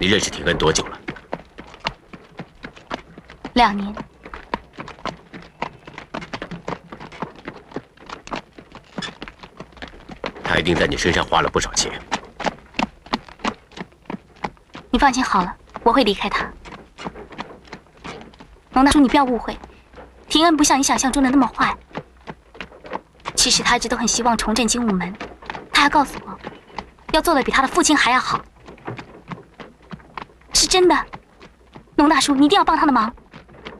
你认识廷恩多久了 ？2年。 他一定在你身上花了不少钱。 你放心好了，我会离开他。龙大叔，你不要误会，廷恩不像你想象中的那么坏。其实他一直都很希望重振精武门，他还告诉我，要做的比他的父亲还要好。是真的，龙大叔，你一定要帮他的忙。